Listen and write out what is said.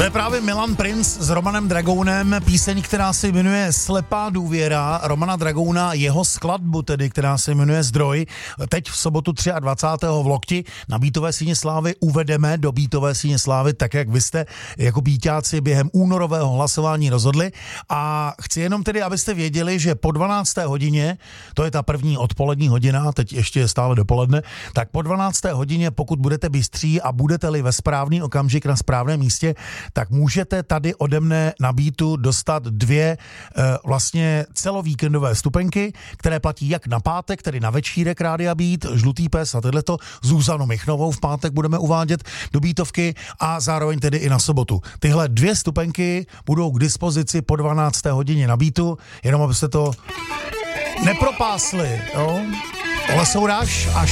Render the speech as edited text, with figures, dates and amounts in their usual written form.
To je právě Milan Prince s Romanem Dragounem, píseň, která se jmenuje Slepá důvěra Romana Dragouna, jeho skladbu tedy, která se jmenuje Zdroj. Teď v sobotu 23. v Lokti na Beatové síně slávy uvedeme do Beatové síně slávy, tak jak vy jste jako bíťáci během únorového hlasování rozhodli. A chci jenom tedy, abyste věděli, že po 12. hodině, to je ta první odpolední hodina, teď ještě je stále dopoledne, tak po 12. hodině, pokud budete bystří a budete-li ve správný okamžik na správném místě, tak můžete tady ode mne na Beatu dostat dvě vlastně celovíkendové vstupenky, které platí jak na pátek, tedy na večírek Rádia Beat, Žlutý pes a tohleto, Zuzanu Michnovou v pátek budeme uvádět do Beatovky a zároveň tedy i na sobotu. Tyhle dvě vstupenky budou k dispozici po 12. hodině na Beatu, jenom abyste to nepropásli, jo? Tohle jsou až